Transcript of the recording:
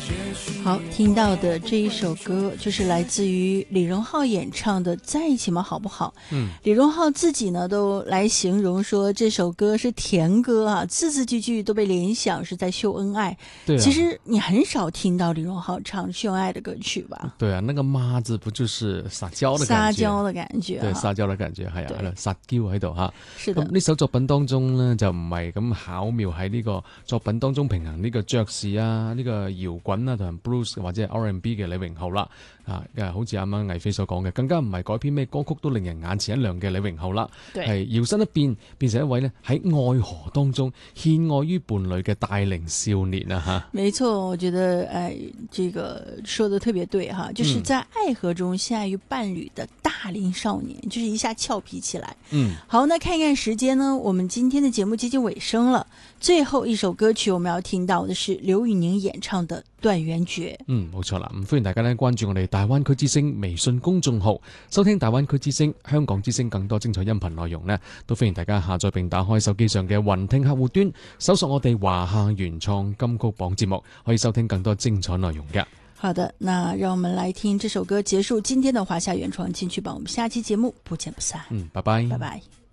好，听到的这一首歌就是来自于李荣浩演唱的《在一起吗好不好》。李荣浩自己呢都来形容说这首歌是甜歌啊，字字句句都被联想是在秀恩爱。 对啊， 其實你很少聽到李榮浩唱秀恩愛的歌曲吧？ 對啊，那個媽字不就是撒嬌的感覺？ 撒嬌的感覺， 對，撒嬌的感覺係啊，喺度撒嬌喺度嚇。 是的。 咁呢首作品當中呢，就唔係咁巧妙喺呢個作品當中平衡呢個爵士啊、呢個搖滾啊同埋 blues 或者係 R&B 嘅李榮浩啦。好似啱啱魏飛所講嘅，更加唔係改編咩歌曲都令人眼前一亮嘅李榮浩啦，係搖身一變成一位呢喺愛河當中獻愛於伴侶嘅大齡少年啊嚇。 沒錯，我覺得這個說得特別對哈，就是在愛河中獻愛於伴侶的大齡少年，就是一下俏皮起來。好，那看一看時間呢，我們今天的節目接近尾聲了。最後一首歌曲我們要聽到的是劉宇寧演唱的《斷緣絕》。 冇錯啦，歡迎大家呢關注我哋大灣區之聲微信公眾號，收聽大灣區之聲、香港之聲更多精彩音頻內容呢，都歡迎大家下載並打開手機上嘅雲聽客戶端，搜索我哋華夏原創金曲榜節目，可以收聽更多精彩內容嘅。 好的，那讓我們來聽這首歌結束今天的華夏原創金曲榜，我們下期節目不見不散。 拜拜， 拜拜。